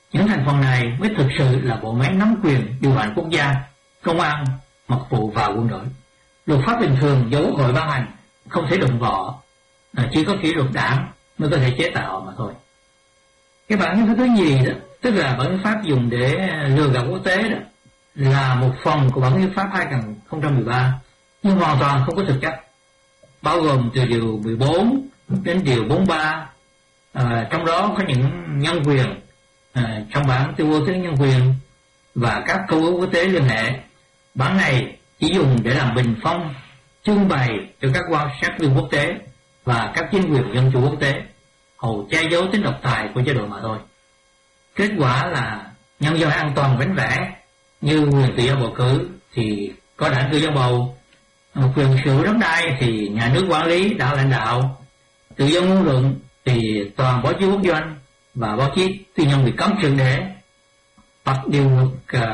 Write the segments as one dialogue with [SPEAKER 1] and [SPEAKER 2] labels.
[SPEAKER 1] Những thành phần này mới thực sự là bộ máy nắm quyền điều hành quốc gia, công an, mật vụ và quân đội. Luật pháp bình thường do Quốc hội ban hành không thể đụng vào, chỉ có kỷ luật đảng mới có thể chế tạo mà thôi. Cái bản hiến pháp thứ nhì đó, tức là bản hiến pháp dùng để lừa gạt quốc tế đó, là một phần của bản hiến pháp 2013 nhưng hoàn toàn không có thực chất, bao gồm từ điều 14 đến điều 43. Trong đó có những nhân quyền trong bản tuyên bố nhân quyền và các công ước quốc tế liên hệ. Bản này chỉ dùng để làm bình phong, trưng bày cho các quan sát viên quốc tế và các chính quyền dân chủ quốc tế, hầu che giấu tính độc tài của chế độ mà thôi. Kết quả là nhân dân an toàn vĩnh viễn, như quyền tự do bầu cử thì có đảng cử dân bầu, quyền sở hữu đất đai thì nhà nước quản lý, đảng lãnh đạo, tự do ngôn luận thì toàn báo chí quốc doanh và báo chí tư nhân bị cấm triệt để. Hoặc điều luật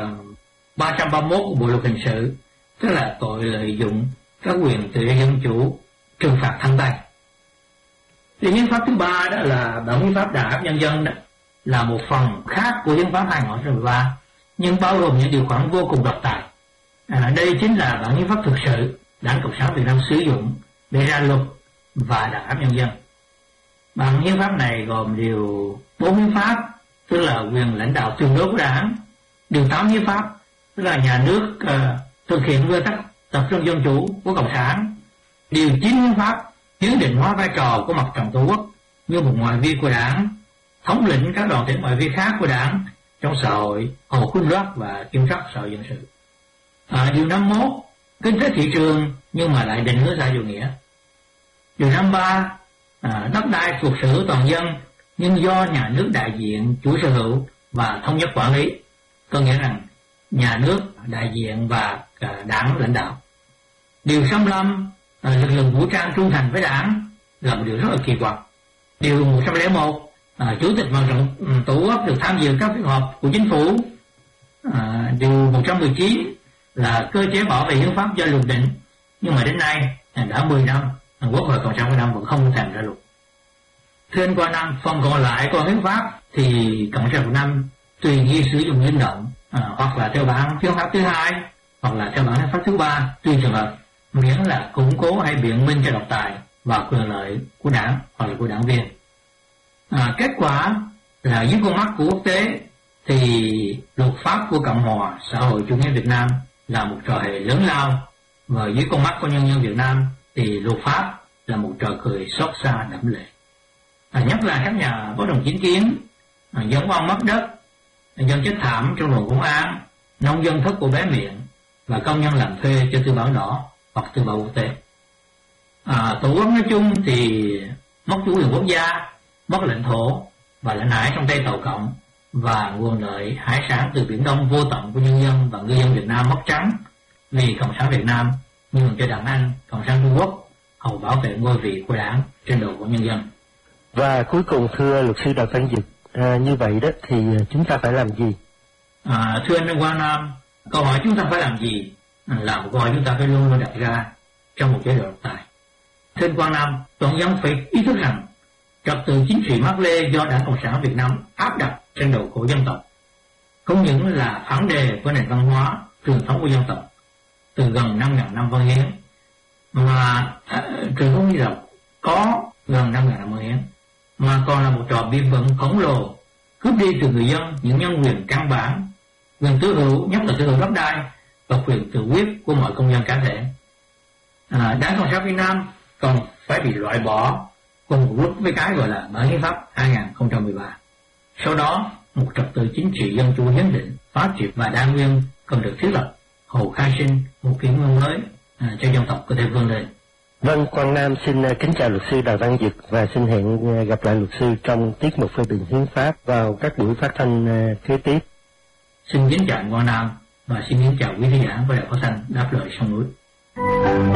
[SPEAKER 1] 331 của Bộ luật hình sự, tức là tội lợi dụng các quyền tự do dân chủ, trừng phạt thẳng tay. Thì hiến pháp thứ ba đó là bản hiến pháp đảng áp nhân dân đó, là một phần khác của hiến pháp 2013 nhưng bao gồm những điều khoản vô cùng độc tài. Đây chính là bản hiến pháp thực sự Đảng Cộng sản Việt Nam sử dụng để ra luật và đảng áp nhân dân. Bản hiến pháp này gồm điều 4 hiến pháp, tức là quyền lãnh đạo tuyệt đối của đảng, điều 8 hiến pháp, tức là nhà nước thực hiện nguyên tắc tập trung dân chủ của Cộng sản, điều 9 hiến pháp hiến định hóa vai trò của mặt trận tổ quốc như một ngoại vi của đảng, thống lĩnh các đoàn thể ngoại vi khác của đảng trong xã hội, hầu khuôn rắc và kiểm soát xã hội dân sự. Điều 51 kinh tế thị trường nhưng mà lại định hướng xã chủ nghĩa. Điều 53 đất đai thuộc sở hữu toàn dân nhưng do nhà nước đại diện chủ sở hữu và thống nhất quản lý, có nghĩa rằng nhà nước đại diện và đảng lãnh đạo. Điều 65 lực lượng vũ trang trung thành với đảng là một điều rất là kỳ quặc. Điều 101 chủ tịch mặt trận tổ quốc được tham dự các phiên họp của chính phủ. Điều 119 là cơ chế bảo vệ hiến pháp do luật định, nhưng mà đến nay đã 10 năm Quốc hội Cộng sản Việt Nam vẫn không thành ra luật. Thưa anh Quang Nam, phần còn lại của hiến pháp thì Cộng sản Việt Nam tùy nghi sử dụng linh động, hoặc là theo bản hiến pháp thứ hai, hoặc là theo bản hiến pháp thứ ba tùy trường hợp, miễn là củng cố hay biện minh cho độc tài và quyền lợi của đảng hoặc là của đảng viên. Kết quả là dưới con mắt của quốc tế thì luật pháp của Cộng hòa xã hội chủ nghĩa Việt Nam là một trò hề lớn lao, và dưới con mắt của nhân dân Việt Nam thì luật pháp là một trò cười xót xa đẫm lệ. Nhất là các nhà bất đồng chính kiến, dân oan mất đất, dân chết thảm trong đồn công an, nông dân thất của bé miệng và công nhân làm thuê cho tư bản đỏ hoặc tư bản quốc tế. Tổ quốc nói chung thì mất chủ quyền quốc gia, mất lãnh thổ và lãnh hải trong tay Tàu Cộng, và nguồn lợi hải sản từ Biển Đông vô tận của nhân dân và ngư dân Việt Nam mất trắng vì Cộng sản Việt Nam nhường cho đảng Anh, Cộng sản Trung Quốc hầu bảo vệ ngôi vị của đảng trên đầu của nhân dân.
[SPEAKER 2] Và cuối cùng thưa luật sư Đào Văn Dực, như vậy đó thì chúng ta phải làm gì?
[SPEAKER 1] Thưa anh Quang Nam, câu hỏi chúng ta phải làm gì là một câu hỏi chúng ta phải luôn luôn đặt ra trong một chế độ độc tài. Thưa anh Quang Nam, toàn dân phải ý thức rằng trật tự chính trị mác lê do Đảng Cộng sản Việt Nam áp đặt trên đầu của dân tộc không những là phản đề của nền văn hóa truyền thống của dân tộc từ gần 5.000 năm văn hiến, mà truyền thống dân tộc có gần 5.000 năm văn hiến, mà còn là một trò biên vận khổng lồ cướp đi từ người dân những nhân quyền căn bản, quyền tứ hữu, nhất là tứ hữu đất đai và quyền tự quyết của mọi công dân cá thể. Đảng Cộng sản Việt Nam còn phải bị loại bỏ cùng một lúc với cái gọi là bản hiến pháp 2013. Sau đó, một trật tự chính trị dân chủ hiến định, phát triển và đa nguyên cần được thiết lập, hầu khai sinh một kỷ nguyên mới cho dân tộc có thể vươn lên.
[SPEAKER 2] Vâng, Quang Nam xin kính chào luật sư Đào Văn Dực và xin hẹn gặp lại luật sư trong tiết mục phê bình hiến pháp vào các buổi phát thanh kế tiếp.
[SPEAKER 1] Xin kính chào Quang Nam và xin kính chào quý khán giả của Đài Phát thanh Đáp Lời Sông Núi.